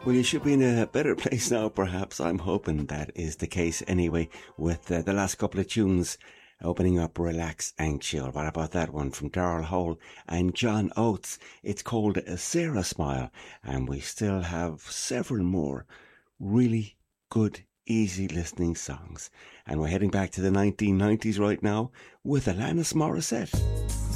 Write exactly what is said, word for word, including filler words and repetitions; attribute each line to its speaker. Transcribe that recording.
Speaker 1: Well, you should be in a better place now, perhaps. I'm hoping that is the case anyway, with uh, the last couple of tunes opening up Relax and Chill. What about that one from Daryl Hole and John Oates? It's called Sarah Smile, and we still have several more really good, easy listening songs. And we're heading back to the nineteen nineties right now with Alanis Morissette.